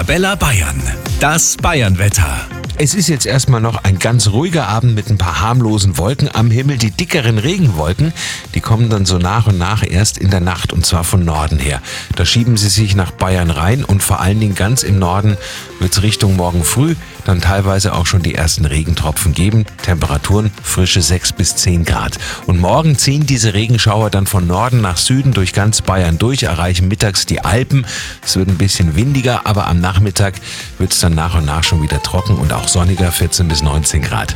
Arabella Bayern. Das Bayernwetter. Es ist jetzt erstmal noch ein ganz ruhiger Abend mit ein paar harmlosen Wolken am Himmel. Die dickeren Regenwolken, die kommen dann so nach und nach erst in der Nacht und zwar von Norden her. Da schieben sie sich nach Bayern rein und vor allen Dingen ganz im Norden wird es Richtung morgen früh dann teilweise auch schon die ersten Regentropfen geben. Temperaturen frische 6 bis 10 Grad. Und morgen ziehen diese Regenschauer dann von Norden nach Süden durch ganz Bayern durch, erreichen mittags die Alpen. Es wird ein bisschen windiger, aber am Nachmittag wird es dann nach und nach schon wieder trocken und auch sonniger, 14 bis 19 Grad.